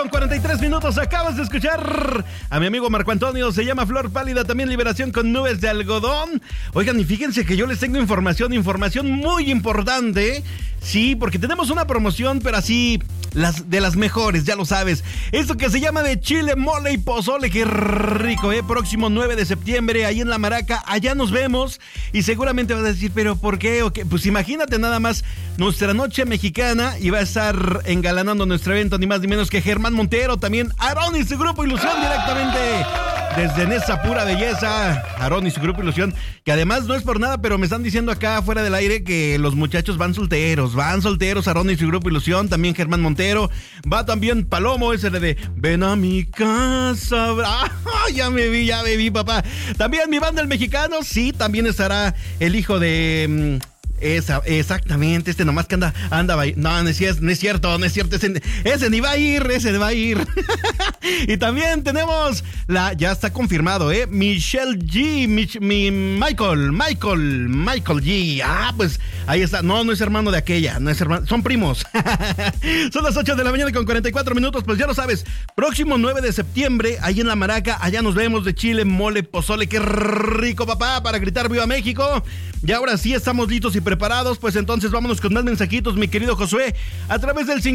con 43 minutos. Acabas de escuchar a mi amigo Marco Antonio. Se llama Flor Pálida, también Liberación con Nubes de Algodón. Oigan, y fíjense que yo les tengo información muy importante. Sí, porque tenemos una promoción, pero así, de las mejores, ya lo sabes. Esto que se llama de chile, mole y pozole, qué rico, próximo 9 de septiembre, ahí en La Maraca, allá nos vemos. Y seguramente vas a decir, ¿pero por qué? ¿O qué? Pues imagínate nada más, nuestra noche mexicana, y va a estar engalanando nuestro evento, ni más ni menos que Germán Montero, también Aarón y su Grupo Ilusión, directamente desde Nesa Pura Belleza. Aarón y su Grupo Ilusión, que además no es por nada, pero me están diciendo acá fuera del aire que los muchachos van solteros, Aarón y su Grupo Ilusión, también Germán Montero, va también Palomo, ese de ven a mi casa. Ya me vi, papá. También mi banda El Mexicano, sí, también estará el hijo de... exactamente, este nomás que anda no es cierto, ese ni va a ir. Y también tenemos ya está confirmado, Michelle G, Michael G. Pues ahí está, no es hermano de aquella, no es hermano, son primos. Son las 8 de la mañana con 44 minutos, pues ya lo sabes, próximo 9 de septiembre, ahí en La Maraca, allá nos vemos de chile, mole, pozole, qué rico, papá, para gritar ¡Viva México! Y ahora sí estamos listos y preparados, pues entonces vámonos con más mensajitos, mi querido Josué, a través del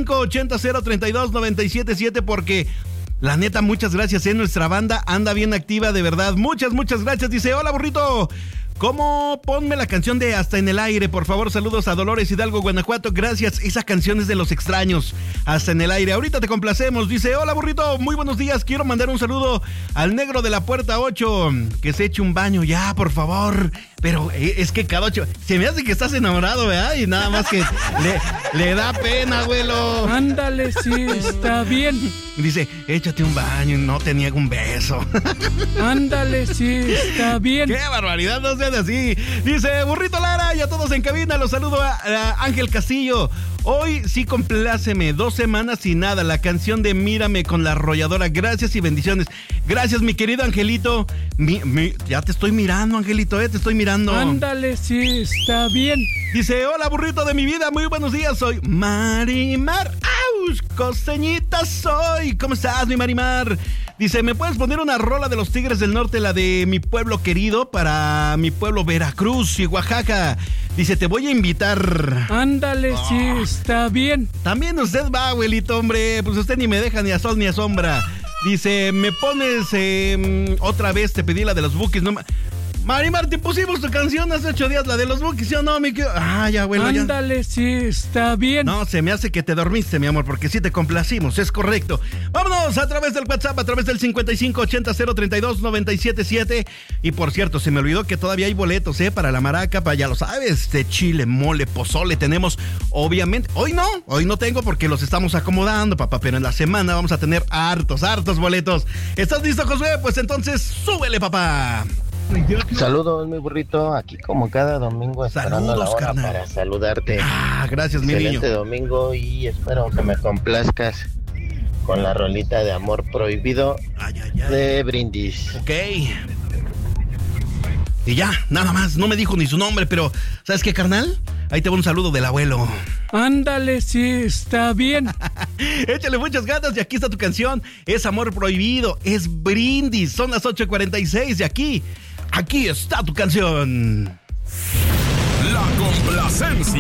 5580-032-977, porque la neta, muchas gracias, nuestra banda anda bien activa, de verdad, muchas gracias. Dice, hola burrito, ¿cómo? Ponme la canción de Hasta en el Aire, por favor. Saludos a Dolores Hidalgo, Guanajuato. Gracias, esa canción es de Los Extraños, Hasta en el Aire. Ahorita te complacemos. Dice, hola burrito, muy buenos días. Quiero mandar un saludo al negro de la puerta 8, que se eche un baño ya, por favor. Pero es que cada 8, se me hace que estás enamorado, ¿verdad? Y nada más que le da pena, abuelo. Ándale, sí, está bien. Dice, échate un baño y no te niego un beso. Ándale, sí, está bien. ¡Qué barbaridad! No seas así. Dice, burrito Lara, y a todos en cabina, los saludo a Ángel Castillo. Hoy sí compláceme, 2 semanas y nada, la canción de Mírame con La Arrolladora. Gracias y bendiciones. Gracias, mi querido Angelito. Ya te estoy mirando, Angelito, te estoy mirando. Ándale, sí, está bien. Dice, hola, burrito de mi vida, muy buenos días, soy Marimar. ¡Auch! Costeñita soy. ¿Cómo estás, mi Marimar? Dice, ¿me puedes poner una rola de los Tigres del Norte, la de Mi Pueblo Querido, para mi pueblo Veracruz y Oaxaca? Dice, te voy a invitar. Ándale, sí, está bien. También usted va, abuelito, hombre, pues usted ni me deja ni a sol ni a sombra. Dice, ¿me pones otra vez? Te pedí la de los Bukis, no. Marimar, te pusimos tu canción hace 8 días, la de los Bukis, ¿sí o no, mi querido? Ya, bueno, ándale, sí, está bien. No, se me hace que te dormiste, mi amor, porque sí te complacimos, es correcto. Vámonos a través del WhatsApp, a través del 5580-032-977. Y por cierto, se me olvidó que todavía hay boletos, para La Maraca, ya lo sabes, de chile, mole, pozole, tenemos, obviamente. Hoy no tengo porque los estamos acomodando, papá, pero en la semana vamos a tener hartos boletos. ¿Estás listo, Josué? Pues entonces, súbele, papá. Saludos, mi burrito, aquí como cada domingo esperando la hora para saludarte. Gracias, mi niño. Excelente domingo y espero que me complazcas con la rolita de Amor Prohibido de Brindis. Ok. Y ya, nada más, no me dijo ni su nombre, pero ¿sabes qué, carnal? Ahí te va un saludo del abuelo. Ándale, sí, está bien. Échale muchas ganas y aquí está tu canción. Es Amor Prohibido, es Brindis. Son las 8:46 y aquí está tu canción. La complacencia.